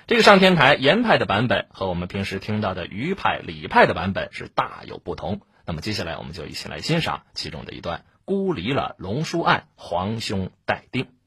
这个上天台严派的版本和我们平时听到的余派、李派的版本是大有不同。那么接下来我们就一起来欣赏其中的一段：孤离了龙书案，皇兄待定。